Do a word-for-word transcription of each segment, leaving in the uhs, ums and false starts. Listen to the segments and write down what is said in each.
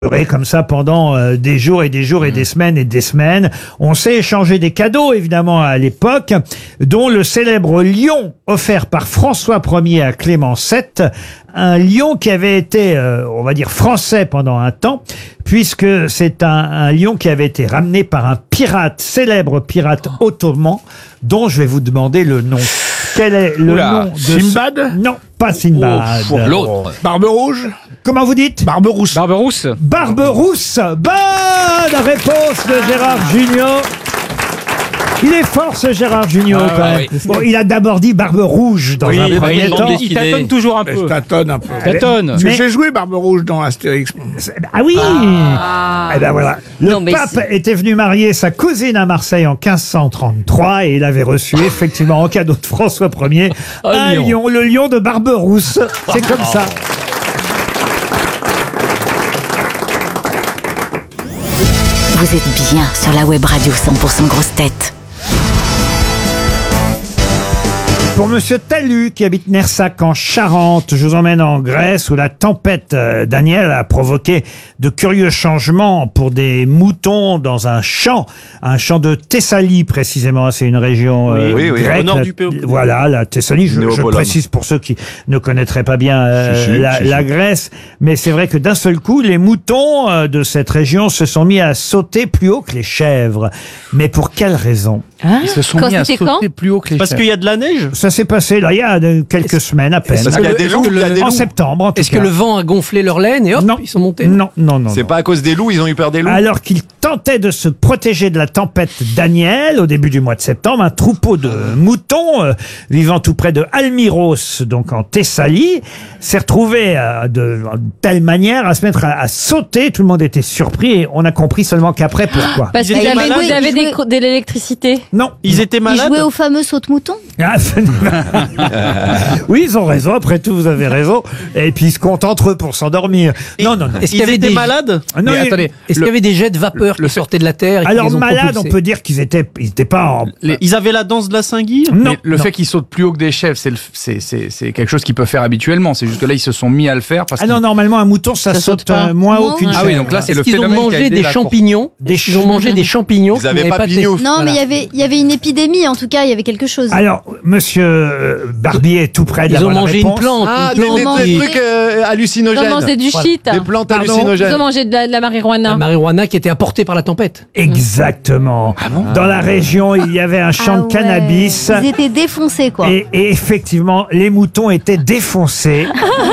comme ça pendant euh, des jours et des jours et des semaines et des semaines. On s'est échangé des cadeaux, évidemment, à l'époque, dont le célèbre lion offert par François Ier à Clément sept, un lion qui avait été, euh, on va dire, français pendant un temps, puisque c'est un, un lion qui avait été ramené par un pirate, célèbre pirate ottoman, dont je vais vous demander le nom. Quel est le Oula, nom de Sinbad ce... Non, pas Sinbad. Oh, l'autre. Barbe rouge. Comment vous dites? Barbe rousse. Barbe rousse. Barbe rousse. Bonne réponse de Gérard Jugnot. Il est fort, ce Gérard Jugnot, Ah, quand même. oui. Bon, il a d'abord dit Barbe rouge dans Oui, un il premier va- temps. il- il tâtonne toujours un peu. Je tâtonne un peu. Tâtonne. Parce que Mais- j'ai joué Barbe rouge dans Astérix. Ah oui. Eh ben voilà. Le Non, mais pape c'est- était venu marier sa cousine à Marseille en quinze cent trente-trois et il avait reçu effectivement en cadeau de François Ier un lion. lion, le lion de Barbe rousse. C'est comme ça. Vous êtes bien sur la web radio cent pour cent grosse tête. Pour Monsieur Talus, qui habite Nersac en Charente, je vous emmène en Grèce où la tempête euh, Daniel a provoqué de curieux changements pour des moutons dans un champ, un champ de Thessalie précisément. C'est une région euh, Oui, oui, grecque. au nord La- du Péo- Voilà, la Thessalie. Je, je Néopolis. précise pour ceux qui ne connaîtraient pas bien euh, Si, si, la, si, la si. Grèce, mais c'est vrai que d'un seul coup, les moutons euh, de cette région se sont mis à sauter plus haut que les chèvres. Mais pour quelle raison? Ils se sont Quand mis à c'était sauter quand plus haut que les Parce chèvres. qu'il y a de la neige. Ça s'est passé là il y a de- quelques semaines à peine. Parce qu'il y a des loups, il y a des En loups. septembre, en tout Est-ce que cas. le vent a gonflé leur laine et hop, Non. ils sont montés? Non, non, non. C'est non. pas à cause des loups, ils ont eu peur des loups. Alors qu'ils tentaient de se protéger de la tempête Daniel au début du mois de septembre, un troupeau de moutons euh, vivant tout près de Almiros, donc en Thessalie, s'est retrouvé euh, de, de telle manière à se mettre à, à sauter. Tout le monde était surpris et on a compris seulement qu'après pourquoi. Parce Ils qu'ils étaient avaient, malades. ils avaient Ils des jouaient- cro- de l'électricité. Non. Ils étaient Ils malades. jouaient au fameux saute-mouton. Ah, c'est- oui, ils ont raison. Après tout, vous avez raison. Et puis ils se comptent entre eux pour s'endormir. Non, non, non. Est-ce qu'il y Ils avait étaient des... malades. Non, Mais il- attendez, est-ce qu'il y avait des jets de vapeur qui sortaient de la terre et qui Alors les ont malades, on propulsés? peut dire qu'ils étaient, ils étaient pas en. Les- Ils avaient la danse de la Saint-Guy. Non. Mais le non. fait qu'ils sautent plus haut que des chèvres, c'est le- c'est- c'est c'est quelque chose qu'ils peuvent faire habituellement. C'est juste que là, ils se sont mis à le faire parce Ah qu'ils- non, normalement un mouton ça, Ça saute saute pas. euh, moins haut Non. qu'une Ah chèvre. Ah oui, donc là, c'est le Est-ce qu'ils ont phénomène qui a mangé aidé des la course. champignons? Des Ils ont mangé des champignons. Ils avaient qui pas n'avaient de de- pignouf. Non, Voilà. mais il y avait, il y avait une épidémie, en tout cas, il y avait quelque chose. Alors, monsieur euh, Barbier est tout près de la Ils ont bonne mangé réponse. une plante. Ah, une des, plante des- des qui- trucs euh, Ils hallucinogènes. ont mangé du shit. Des plantes Pardon Ils hallucinogènes. ont mangé de la, de la marijuana. La marijuana qui était apportée par la tempête. Exactement. Dans la région, il y avait un champ Ah de ouais. cannabis. Ils étaient défoncés, quoi. Et, et effectivement, les moutons étaient défoncés.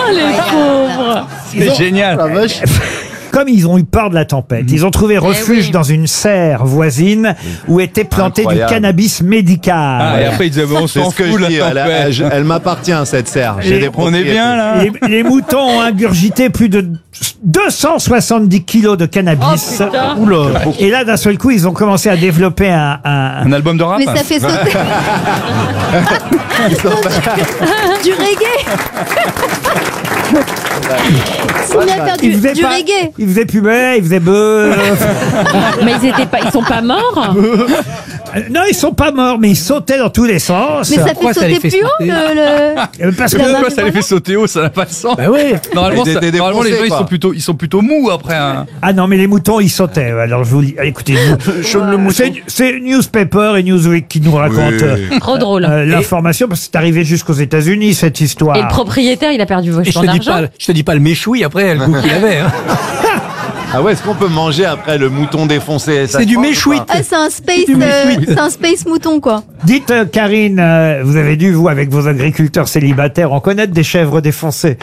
C'est génial. Comme ils ont eu peur de la tempête, ils ont trouvé refuge oui. dans une serre voisine où était planté Incroyable. du cannabis médical. Ah, et après, ils disaient, bon, on C'est s'en ce que fout, je la dis. Elle, tempête. elle- elle m'appartient cette serre. J'ai Et des On est propriétés. bien, là. Les, les moutons ont ingurgité plus de deux cent soixante-dix kilos de cannabis. putain. Et là, d'un seul coup, ils ont commencé à développer un, un- Un album de rap. Mais ça fait sauter. Du reggae. S'il a faire Ils du, faisaient du pas- reggae. Ils faisaient pumer, ils faisaient bœuf. Mais ils étaient pas, ils sont pas morts. Euh, non, ils sont pas morts, mais ils sautaient dans tous les sens. Mais ça Pourquoi fait ça les sauter fait plus haut sauter le, le- Euh, Parce que La Pourquoi marijuana. ça les fait sauter haut, ça n'a pas de sens. Bah oui. Normalement, Ils ça- étaient normalement, les gens, défoncés, ils quoi. sont plutôt, ils sont plutôt mous après un. ah non, mais les moutons, ils sautaient. Alors je vous dis, écoutez, vous- euh, c'est c'est Newspaper et Newsweek qui nous racontent euh, Trop drôle. euh, l'information parce que c'est arrivé jusqu'aux États-Unis cette histoire. Et le propriétaire, il a perdu Et je vachement te dis d'argent. pas, je te dis pas le méchoui après, le goût qu'il avait. Hein. Ah ouais, est-ce qu'on peut manger après le mouton défoncé? Ça C'est se du mange ou méchoui. pas Ah, c'est un space, euh, c'est un space mouton, quoi. Dites, euh, Karine, euh, vous avez dû, vous, avec vos agriculteurs célibataires, en connaître des chèvres défoncées.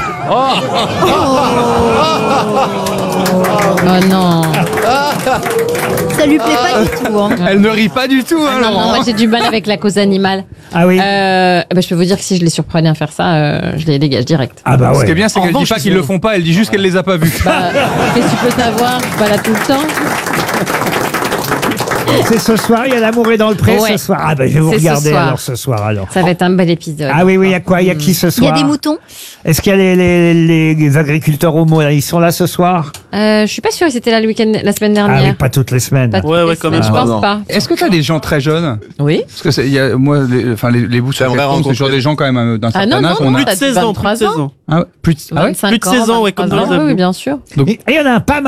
Oh non. Ça lui plaît pas du tout, hein. Elle ne rit pas du tout, hein, Ah non, non, Laurent. moi j'ai du mal avec la cause animale. Ah oui. Euh, bah, je peux vous dire que si je les surprenais à faire ça, euh, je les dégage direct. Ah bah Ce qui est ouais. bien, c'est En qu'elle dit revanche, pas ils qu'ils ont- le font pas, elle dit juste qu'elle les a pas vus. Bah, qu'est-ce que tu peux savoir? Je suis pas là tout le temps. C'est ce soir, il y a l'amour est dans le pré Ouais. ce soir. Ah ben je vais vous C'est ce regarder soir. alors ce soir alors. Ça va être un bel épisode. Ah oui, oui, il y a quoi? Il y a qui ce Il y soir? a des moutons. Est-ce qu'il y a les, les, les agriculteurs homo là? Ils sont là ce soir? Euh, je suis pas sûre, ils étaient là le week-end, la semaine Ah dernière. oui, pas toutes les semaines. Pas toutes Ouais, les ouais, quand semaines, même Je pas, pense non. pas. Est-ce que t'as des gens très jeunes? Oui. Parce que c'est- il y a, moi, les, enfin, les, les bouts sur J'aimerais Facebook, c'est toujours rencontrer. des gens quand même euh, d'un Ah certain non, non, âge. non, on a... Plus de t'as seize ans, plus de vingt-trois seize ans. ans. Ah ouais, plus de... ah ouais vingt-cinq Plus de ans, seize ans, ouais, comme vingt-trois dans les ans. Oui, abus. oui, bien sûr. Donc, Et il y en a un pas